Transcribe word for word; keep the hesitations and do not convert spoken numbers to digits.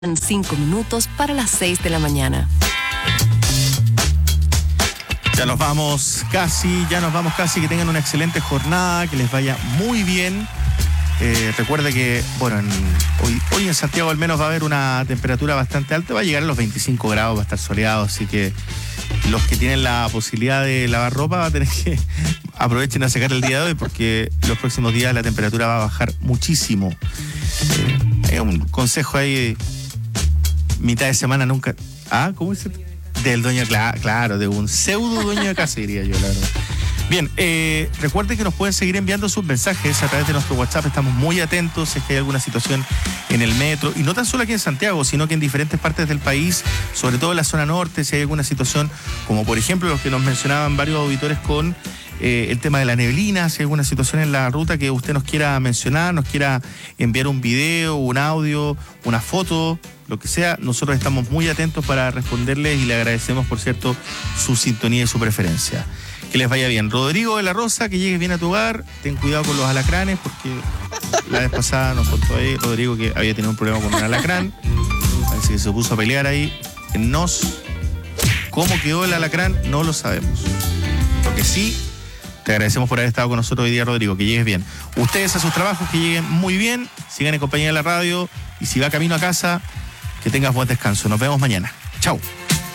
En cinco minutos para las seis de la mañana. Ya nos vamos casi, ya nos vamos casi. Que tengan una excelente jornada, que les vaya muy bien. Eh, recuerde que, bueno, en, hoy, hoy en Santiago al menos va a haber una temperatura bastante alta, va a llegar a los veinticinco grados, va a estar soleado, así que los que tienen la posibilidad de lavar ropa van a tener que aprovechen a sacar el día de hoy, porque los próximos días la temperatura va a bajar muchísimo. Eh, hay un consejo ahí, mitad de semana nunca... Ah, ¿cómo es? Del dueño, cl- claro, de un pseudo dueño de casa, diría yo, la verdad. Bien, eh, recuerden que nos pueden seguir enviando sus mensajes a través de nuestro WhatsApp. Estamos muy atentos si es que hay alguna situación en el metro, y no tan solo aquí en Santiago, sino que en diferentes partes del país, sobre todo en la zona norte, si hay alguna situación, como por ejemplo los que nos mencionaban varios auditores con eh, el tema de la neblina, si hay alguna situación en la ruta que usted nos quiera mencionar, nos quiera enviar un video, un audio, una foto, lo que sea, nosotros estamos muy atentos para responderles y le agradecemos, por cierto, su sintonía y su preferencia. Que les vaya bien. Rodrigo de la Rosa, que llegues bien a tu hogar. Ten cuidado con los alacranes, porque la vez pasada nos contó ahí Rodrigo que había tenido un problema con un alacrán. Así que se puso a pelear ahí en Nos. ¿Cómo quedó el alacrán? No lo sabemos. Lo que sí, te agradecemos por haber estado con nosotros hoy día, Rodrigo. Que llegues bien. Ustedes a sus trabajos, que lleguen muy bien. Sigan en compañía de la radio. Y si va camino a casa, que tengas buen descanso. Nos vemos mañana. Chau.